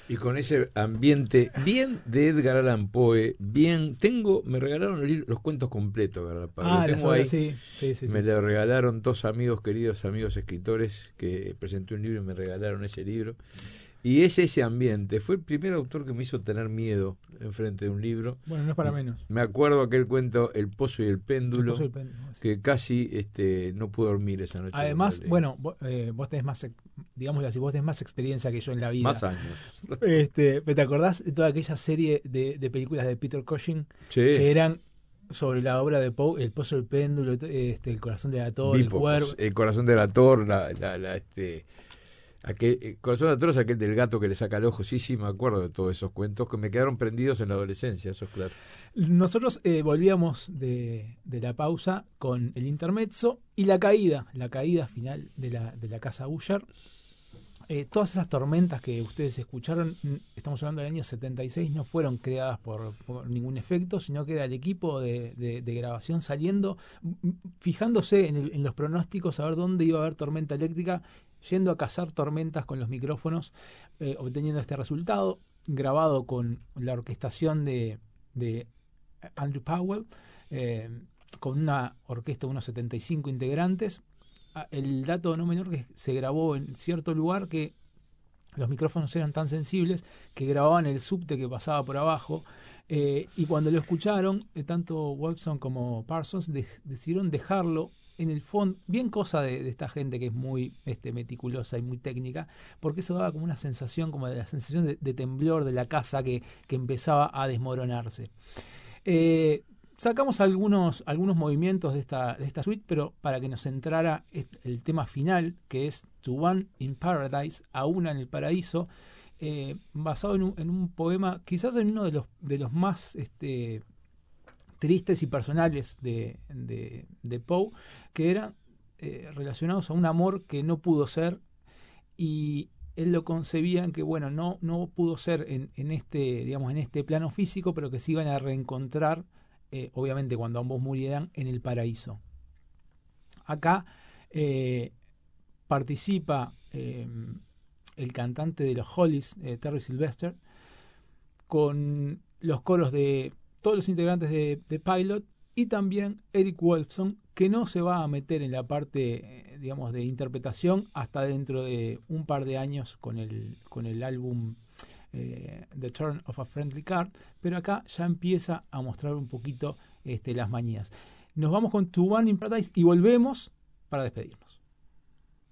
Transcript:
Y con ese ambiente bien de Edgar Allan Poe, bien, me regalaron los cuentos completos, Edgar Allan Poe. Lo Las tengo obras, ahí, sí, sí, sí, me sí. lo regalaron dos amigos, queridos amigos escritores, que presenté un libro y me regalaron ese libro. Y es ese ambiente. Fue el primer autor que me hizo tener miedo enfrente de un libro. Bueno, no es para menos. Me acuerdo aquel cuento El Pozo y el El pozo Péndulo, del péndulo, sí. que casi no pude dormir esa noche cuando lo Además, leí. bueno, vos tenés más, digámoslo así, vos tenés más experiencia que yo en la vida. Más años. ¿Te acordás de toda aquella serie de películas de Peter Cushing Che, que eran sobre la obra de Poe, El Pozo del Péndulo, el Corazón de Ator, vi El Cuervo? pocos. El corazón del ator, Corazón del ator es aquel del gato que le saca el ojo. Sí, sí, me acuerdo de todos esos cuentos que me quedaron prendidos en la adolescencia, eso es claro. Nosotros volvíamos de la pausa con el intermezzo y la caída final de la casa Usher. Todas esas tormentas que ustedes escucharon, estamos hablando del año 76, no fueron creadas por ningún efecto, sino que era el equipo de grabación saliendo, fijándose en los pronósticos, a ver dónde iba a haber tormenta eléctrica, yendo a cazar tormentas con los micrófonos, obteniendo este resultado, grabado con la orquestación de Andrew Powell, eh, con una orquesta de unos 75 integrantes. El dato no menor que se grabó en cierto lugar que los micrófonos eran tan sensibles que grababan el subte que pasaba por abajo, y cuando lo escucharon, tanto Wolfson como Parsons decidieron dejarlo en el fondo, bien cosa de esta gente que es muy meticulosa y muy técnica, porque eso daba como una sensación, como de la sensación de temblor de la casa que empezaba a desmoronarse. Sacamos algunos movimientos de esta suite, pero para que nos centrara el tema final, que es To One in Paradise, a una en el paraíso, basado en un poema, quizás en uno de los más tristes y personales de Poe, que eran relacionados a un amor que no pudo ser, y él lo concebía en que, bueno, no pudo ser digamos, en este plano físico, pero que se iban a reencontrar, obviamente cuando ambos murieran, en el paraíso. Acá eh, participa el cantante de los Hollies, Terry Sylvester, con los coros de todos los integrantes de Pilot, y también Eric Wolfson, que no se va a meter en la parte, digamos, de interpretación hasta dentro de un par de años con el álbum The Turn of a Friendly Card, pero acá ya empieza a mostrar un poquito las mañas. Nos vamos con To One in Paradise y volvemos para despedirnos.